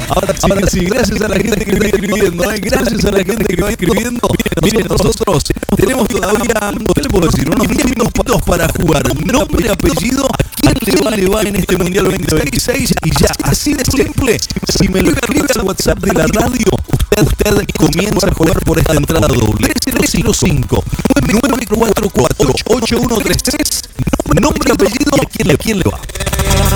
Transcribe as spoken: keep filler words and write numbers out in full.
Ahora, ahora sí, gracias a la gente que va escribiendo, ¿eh? Gracias a la gente que va escribiendo. Miren, nosotros tenemos todavía, ¿qué le puedo decir? Unos diez minutitos para jugar. Nombre, apellido, ¿quién le va, le va en este Mundial veinte veintiséis? Y ya, así de simple, si me lo escribe al WhatsApp de la radio, usted, usted comienza a jugar por esta entrada doble. tres cero cinco, nueve cuatro cuatro, ocho uno tres tres. Nombre, apellido, ¿a quién le, quién le va?